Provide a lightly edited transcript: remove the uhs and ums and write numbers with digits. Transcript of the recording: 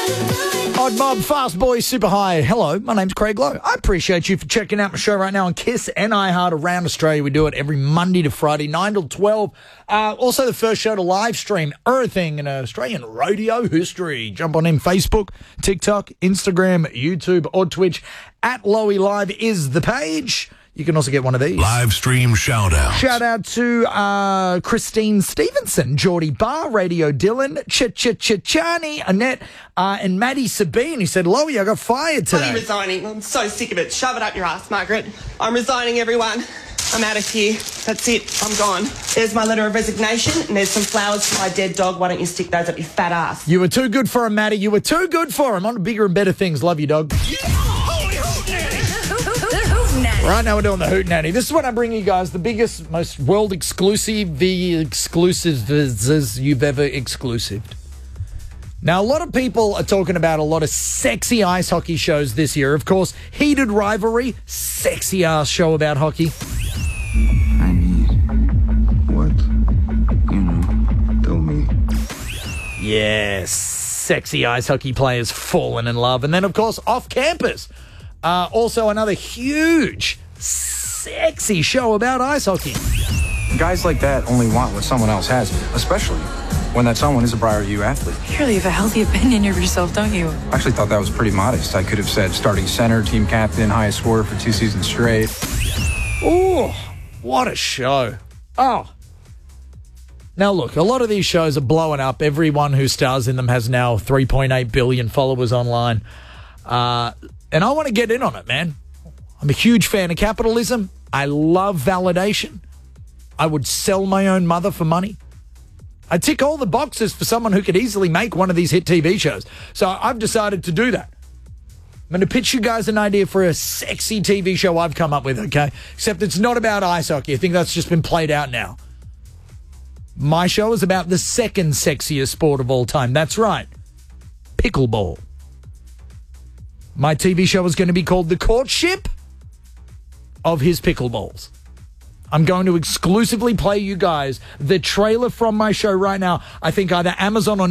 Odd Mob, Fast Boy, Super High. Hello, my name's Craig Lowe. I appreciate you for checking out my show right now on KISS and iHeart around Australia. We do it every Monday to Friday, 9 till 12. Also the first show to live stream everything in Australian rodeo history. Jump on in Facebook, TikTok, Instagram, YouTube, or Twitch. At Lowy Live is the page. You can also get one of these. Live stream shout-outs. Shout out to Christine Stevenson, Geordie Barr, Radio Dylan, Chani, Annette, and Maddie Sabine. He said, Lowy, I got fired today. I'm resigning. I'm so sick of it. Shove it up your ass, Margaret. I'm resigning, everyone. I'm out of here. That's it. I'm gone. There's my letter of resignation, and there's some flowers for my dead dog. Why don't you stick those up your fat ass? You were too good for him, Maddie. You were too good for him. On to bigger and better things. Love you, dog. Right now we're doing the Hootenanny. This is when I bring you guys the biggest, most world exclusive, the exclusives you've ever exclusived. Now, a lot of people are talking about a lot of sexy ice hockey shows this year. Of course, Heated Rivalry, sexy-ass show about hockey. I need what, tell me. Yes, sexy ice hockey players falling in love. And then, of course, Off Campus. Also another huge, sexy show about ice hockey. Guys like that only want what someone else has, especially when that someone is a prior U athlete. You really have a healthy opinion of yourself, don't you? I actually thought that was pretty modest. I could have said starting center, team captain, highest scorer for 2 seasons straight. Ooh, what a show. Oh. Now, look, a lot of these shows are blowing up. Everyone who stars in them has now 3.8 billion followers online. And I want to get in on it, man. I'm a huge fan of capitalism. I love validation. I would sell my own mother for money. I tick all the boxes for someone who could easily make one of these hit TV shows. So I've decided to do that. I'm going to pitch you guys an idea for a sexy TV show I've come up with, okay? Except it's not about ice hockey. I think that's just been played out now. My show is about the second sexiest sport of all time. That's right. Pickleball. My TV show is going to be called The Courtship of His Pickleballs. I'm going to exclusively play you guys the trailer from my show right now. I think either Amazon or